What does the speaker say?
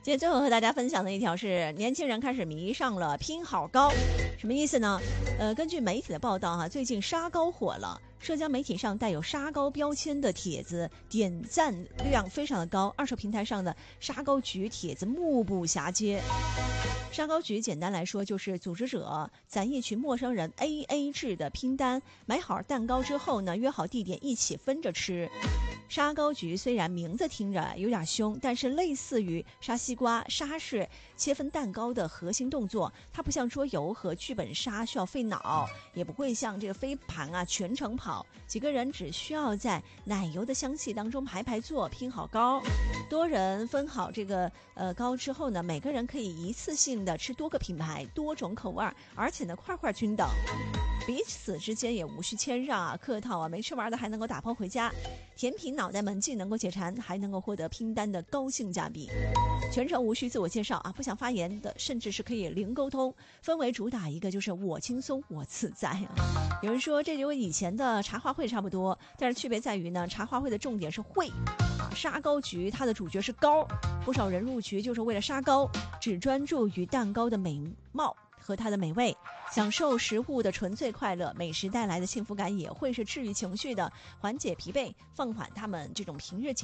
今天最后和大家分享的一条是，年轻人开始迷上了拼好高，什么意思呢？根据媒体的报道最近沙高火了，社交媒体上带有沙高标签的帖子点赞量非常的高，二手平台上的沙高局帖子目不暇接。沙高局简单来说就是组织者攒一群陌生人 AA 制的拼单，买好蛋糕之后呢，约好地点一起分着吃。沙高局虽然名字听着有点凶，但是类似于杀西瓜，杀是切分蛋糕的核心动作，它不像桌游和剧本杀需要费脑，也不会像这个飞盘全程跑，几个人只需要在奶油的香气当中排排坐，拼好糕。多人分好这个糕之后呢，每个人可以一次性的吃多个品牌多种口味，而且呢块块均等，彼此之间也无需谦让客套没吃完的还能够打包回家。甜品脑袋们既能够解馋，还能够获得拼单的高性价比。全程无需自我介绍不想发言的甚至是可以零沟通，氛围主打一个就是我轻松我自在有人说这就跟以前的茶话会差不多，但是区别在于呢，茶话会的重点是会沙高局它的主角是糕，不少人入局就是为了沙高，只专注于蛋糕的美貌和它的美味，享受食物的纯粹快乐，美食带来的幸福感也会是治愈情绪的，缓解疲惫，放缓他们这种平日